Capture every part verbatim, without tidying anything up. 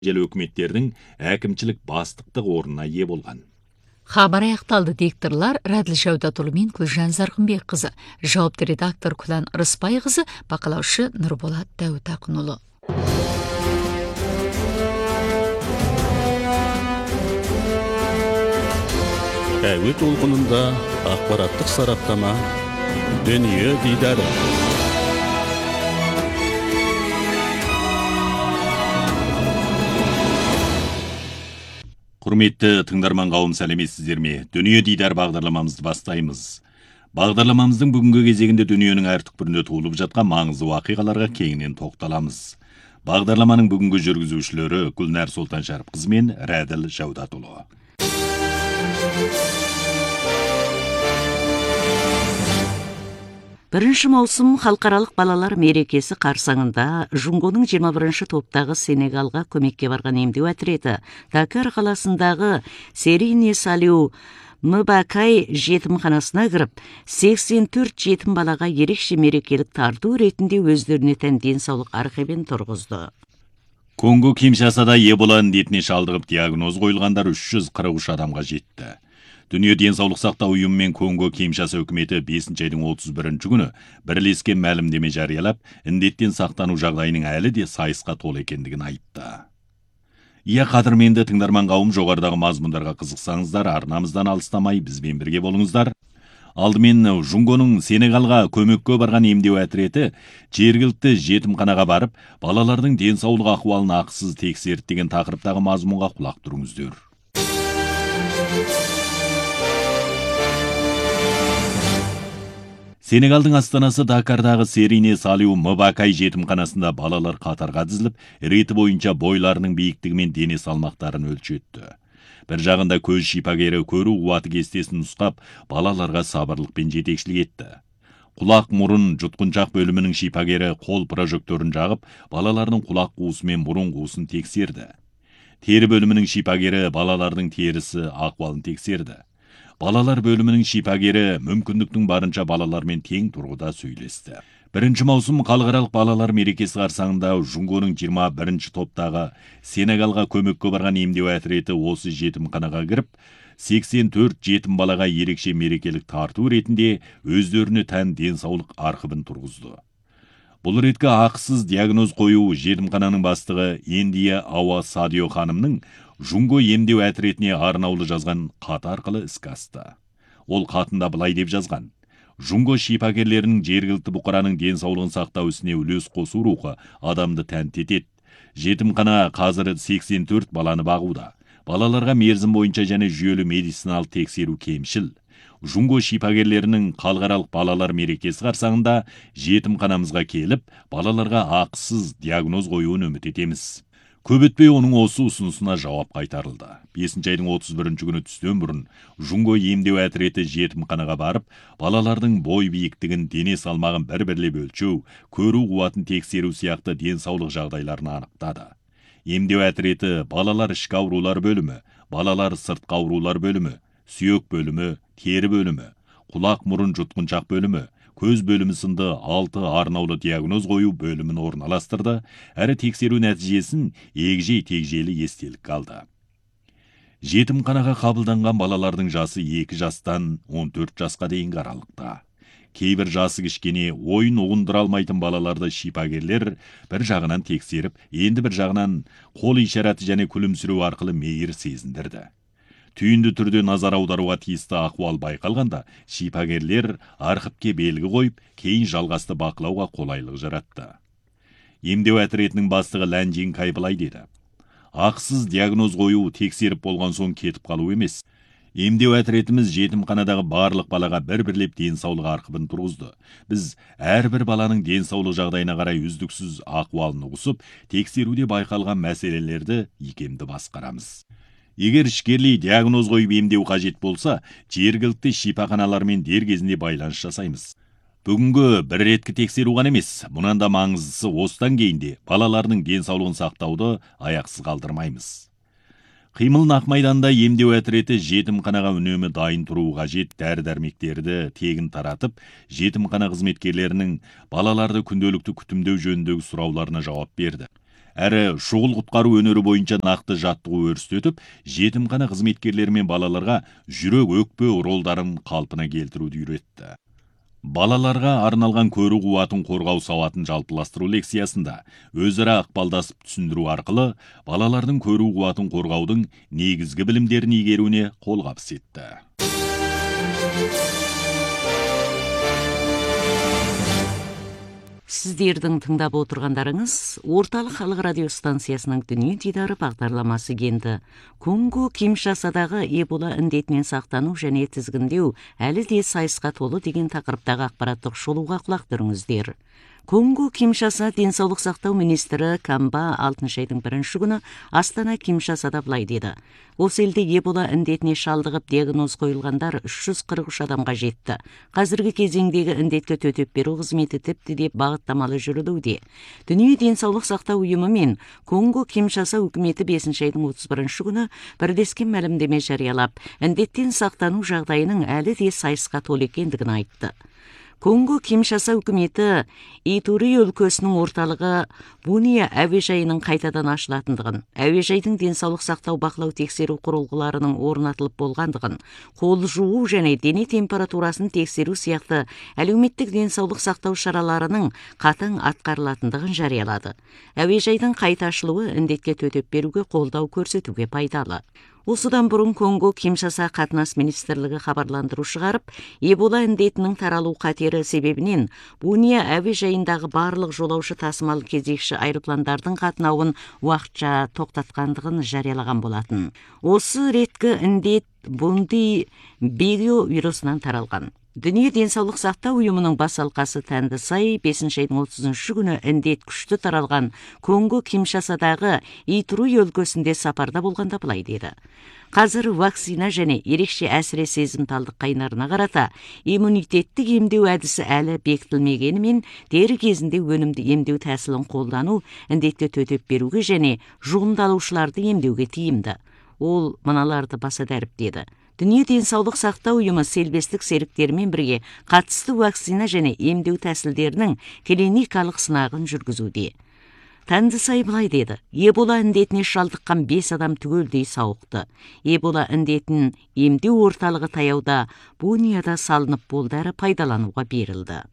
жел өкіметтердің әкімшілік бастықтық орнына ие болған. Хабар аяқталды. Дикторлар Радил Жаудатұлы мен Гүлжан Зарқынбек қызы, жауапты редактор Күлән Рыспай қызы, бақылаушы Нұрболат Дәуіт Ақынұлы. Әуе толқынында ақпараттық сараптама, дүние дидары. Құрметті тыңдарман қауым, сәлеметсіздер ме? Дүние дидар бағдарламамызды бастаймыз. Бағдарламамыздың бүгінгі кезегінде дүниенің әр түкпірінде туылып жатқан маңызды уақиғаларға кеңінен тоқталамыз. Бағдарламаның бүгінгі жүргізушілері Гүлнәр Солтан Шәріпқызы мен Радил Жаудатұлы. Бірінші маусым халықаралық балалар мерекесі қарсаңында Жунгоның жиырма бірінші топтағы Сенегалға көмекке барған емдеу отряды Дакар қаласындағы Серийне Салиу Мбакай жетімханасына кіріп, сексен төрт жетім балаға ерекше мерекелік тарту ретінде өздеріне тән денсаулық архивін тұрғызды. Конго Киншасада Эбола індетіне шалдығып диагноз қойылғандар үш жүз қырық үш адамға жетті. Дүние денсаулық сақтау ұйымы мен Конго Киншаса үкіметі бесінші айдың отыз бірінші күні бірлескен мәлімдеме жариялап, індеттен сақтану жағдайының әлі де сайысқа толы екендігін айтты. Иә, қадірменді тыңдарман қауым, жоғарыдағы мазмұндарға қызықсаңыздар, арнамыздан алыстамай бізбен бірге болыңыздар. Алдымен Жунгоның Сенегалға көмекке барған емдеу отряды жергілікті жетімханаға барып, балалардың денсаулық ахуалын ақысыз тексерді деген тақырыптағы мазмұнға құлақ түріңіздер. Сенегалдың астанасы Дакардағы Серийне Салиу Мбакай жетімханасында балалар қатарға тізіліп, реті бойынша бойларының биіктігі мен дене салмақтарын өлшетті. Бір жағында көз шипагері көру қуаты кестесін нұсқап, балаларға сабырлықпен жетекшілік етті. Құлақ мұрын жұтқыншақ бөлімінің шипагері қол прожекторын жағып, балалардың құлақ қуысы мен мұрын қуысын тексерді. Тері бөлімінің шипагері балалардың терісі ахуалын тексерді. Балалар бөлімінің шипагері мүмкіндіктің барынша балалармен тең тұрғыда сөйлесті. Бірінші маусым халықаралық балалар мерекесі қарсаңында Жунгоның жиырма бірінші топтағы Сенегалға көмекке барған емдеу отряды осы жетімханаға кіріп, сексен төрт жетім балаға ерекше мерекелік тарту ретінде өздеріне тән денсаулық архивін тұрғызды. Бұл ретке ақысыз диагноз қою жетімхананың бастығы Эндия Ауа Садио ханымның Жунго емдеу отрядіне арнаулы жазған хат арқылы іске асты. Ол хатында былай деп жазған: Жунго шипагерлерінің жергілікті бұқараның денсаулығын сақтау ісіне үлес қосу рухы адамды тәнті етеді. Жетімхана қазір сексен төрт баланы бағуда. Балаларға мерзім бойынша және жүйелі медициналық тексеру кемшіл. Жунго шипагерлерінің халықаралық балалар мерекесі қарсаңында жетімханамызға келіп, балаларға ақысыз диагноз қоюын үміт етеміз. Көп өтпей оның осы ұсынысына жауап қайтарылды. бесінші айдың отыз бірінші күні түстен бұрын Жунго емдеу отряды жетімханаға барып, балалардың бой биіктігін, дене салмағын бір-бірлеп өлшеу, көру қуатын тексеру сияқты денсаулық жағдайларын анықтады. Емдеу отряды балалар ішкі аурулар бөлімі, балалар сыртқы аурулар бөлімі, сүйек бөлімі, тері бөлімі, құлақ мұрын жұтқыншақ бөлімі, көз бөлімі сынды алты арнаулы диагноз қою бөлімін орналастырды, әрі тексеру нәтижесін егжей-тегжейлі естелік қалды. Жетімханаға қабылданған балалардың жасы екі жастан он төрт жасқа дейінгі аралықта. Кейбір жасы кішкене ойын ұғындыра алмайтын балаларды шипагерлер бір жағынан тексеріп, енді бір жағынан қол ишараты және күлімсіреу арқылы мейір сезіндірді. Түйінді түрде назар аударуға тиісті ахуал байқалғанда, шипагерлер архивке белгі қойып, кейін жалғасты бақылауға қолайлық жаратты. Емдеу отрядының бастығы Ләнжин Кай былай деді: ақысыз диагноз қою тексеріп болған соң кетіп қалу емес. Емдеу отрядымыз жетімханадағы барлық балаға бір-бірлеп денсаулық архивін тұрғызды. Біз әрбір баланың денсаулық жағдайына қарай үздіксіз ахуалын ұғысып, тексеруде байқалған мәселелерді икемді басқарамыз. Егер ішкерлей диагноз қойып емдеу қажет болса, жергілікті шипаханалармен дер кезінде байланыс жасаймыз. Бүгінгі бір реткі тексеру ғана емес, мұнан да маңыздысы осыдан кейінде балалардың денсаулығын сақтауды аяқсыз қалдырмаймыз. Қимыл нақмайданда емдеу отряды жетімханаға үнемі дайын тұру қажет дәрі-дәрмектерді тегін таратып, жетімхана қызметкерлерінің балаларды күнделікті күтімдеу жөніндегі сұрауларына жауап берді. әрі шұғыл құтқару өнері бойынша нақты жаттығу өрістетіп, жетімхана қызметкерлері мен балаларға жүрек өкпе ролдарын қалпына келтіруді үйретті. Балаларға арналған көру қуатын қорғау сауатын жалпыластыру лекциясында өзара ықпалдасып түсіндіру арқылы балалардың көру қуатын қорғаудың негізгі білімдерін игеруіне қолғабыс етті. Сіздердің тыңдап отырғандарыңыз орталық халық радио станциясының дүние дидары бағдарламасы енді. Конго Киншасадағы Эбола індетінен сақтану және тізгіндеу әлі де сайысқа толы деген тақырыптағы ақпараттық шолуға құлақ түріңіздер. Конго Киншаса денсаулық сақтау министрі Камба алтыншы айдың бірінші күні Астана Киншасада былай деді. Осы елде Эбола індетіне шалдығып диагноз қойылғандар үш жүз қырық үш адамға жетті. Қазіргі кезеңдегі індетке төтеп беру қызметі тіпті деп бағыттамалы жүрілуде. Дүние денсаулық сақтау ұйымы мен Конго Киншаса үкіметі бесінші айдың отыз бірінші күні бірлескен мәлімдеме жариялап, індеттен сақтану жағдайының әлі де сайысқа толы екендігін айтты. Конго Киншаса үкіметі Итури өлкесінің орталығы Буния әуежайының қайтадан ашылатындығын, әуежайдың денсаулық сақтау бақылау тексеру құрылғыларының орнатылып болғандығын, қол жуу және дене температурасын тексеру сияқты әлеуметтік денсаулық сақтау шараларының қатаң атқарылатындығын жариялады. Әуежайдың қайта ашылуы індетке төтеп беруге қолдау көрсетуге пайдалы. Осыдан бұрын Конго Киншаса қатынас министрлігі хабарландыру шығарып, Эбола індетінің таралу қатері себебінен Буния әуежайындағы барлық жолаушы тасымал кезекші аэропландардың қатынауын уақытша тоқтатқандығын жариялаған болатын. Осы реткі індет Бунди Бигио вирусынан таралған. Дүние денсаулық сақтау ұйымының бас алқасы Тәндісай бесінші айдың отызыншы күні індет күшті таралған Конго Киншасадағы Итури өлкесінде сапарда болғанда былай деді. Қазір вакцина және ерекше әсіре сезімталдық қайнарына қарата иммунитеттік емдеу әдісі әлі бекітілмегенімен дер кезінде өнімді емдеу тәсілін қолдану індетке төтеп беруге және жұғымдалушыларды емдеуге тиімді. Ол мыналарды баса дәріптеді. Дүние денсаулық сақтау ұйымы селбестік серіктермен бірге қатысты вакцина және емдеу тәсілдерінің клиникалық сынағын жүргізуде. Тәндісай былай деді. Эбола індетіне шалдыққан бес адам түгелдей сауықты. Эбола індетін емдеу орталығы таяуда Бунияда салынып болды әрі пайдалануға берілді.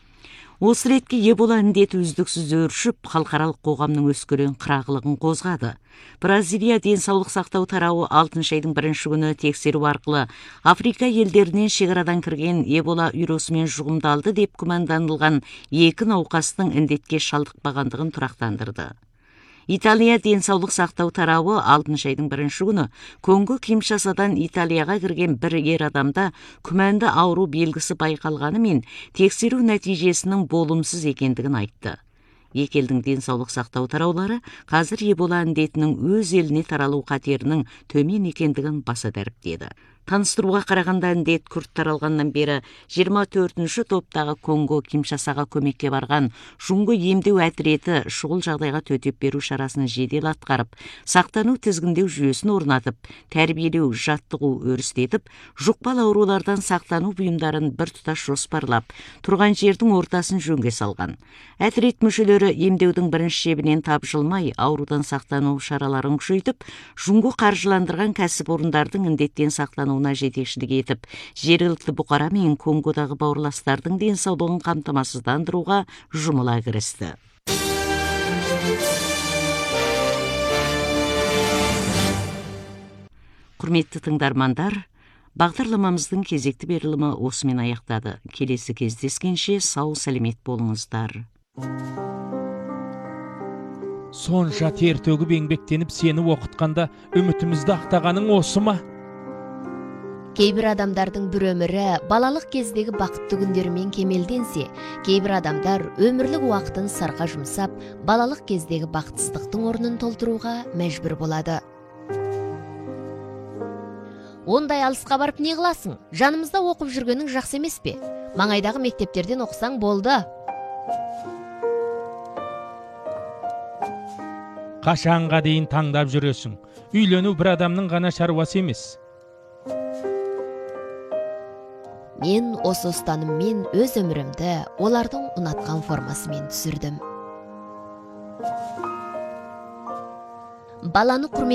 Осы ретке Эбола індеті үздіксіз өршіп, халықаралық қоғамның өскелең қырағылығын қозғады. Бразилия денсаулық сақтау тарауы алтыншы айдың бірінші күні тексеру арқылы Африка елдерінен шекарадан кірген Эбола вирусымен жұғымдалды деп күмәнданылған екі науқастың індетке шалдықпағандығын тұрақтандырды. Италия денсаулық сақтау тарауы алтыншы айдың бірінші күні Конго Киншасадан Италияға кірген бір ер адамда күмәнді ауру белгісі байқалғанымен тексеру нәтижесінің болымсыз екендігін айтты. Екі елдің денсаулық сақтау тараулары қазір Эбола індетінің өз еліне таралу қатерінің төмен екендігін баса дәріптеді. Таныстыруға қарағанда індет күрт таралғаннан бері жиырма төртінші топтағы Конго Киншасаға көмекке барған жұңғы емдеу әтіреті шұғыл жағдайға төтеп беру шарасын жедел атқарып, сақтану тізгіндеу жүйесін орнатып, тәрбиелеу, жаттығу өрістетіп, жұқпалы аурулардан сақтану бұйымдарын бір тұтас жоспарлап, тұрған жердің ортасын жөнге салған. Әтірет мүшелері емдеудің бірінші шебінен тапжылмай, аурудан сақтану шараларын күшейтіп, жұңғы қаржыландырған кәсіпорындардың індеттен сақтану на жетекшілік етіп, жергілікті бұқара мен Конгодағы бауырластардың денсаулығын қамтамасыздандыруға жұмыла кірісті. Құрметті тыңдармандар, бағдарламамыздың кезекті берілімі осымен аяқтады. Келесі кездескенше сау сәлемет болыңыздар. Сонша тер төгіп еңбектеніп сені оқытқанда үмітімізді ақтағаның осы ма? Кейбір адамдардың бір өмірі балалық кездегі бақытты күндерімен кемелденсе, кейбір адамдар өмірлік уақытын сарға жұмсап, балалық кездегі бақытсыздықтың орнын толтыруға мәжбүр болады. Ондай алысқа барып не қыласың? Жанымызда оқып жүргенің жақсы емес пе? Маңайдағы мектептерден оқысаң болды. Қашанға дейін таңдап жүресің? Үйлену бір адамның ғана шаруасы емес. Мен осы ұстаныммен өз өмірімді олардың ұнатқан формасымен түсірдім. баланы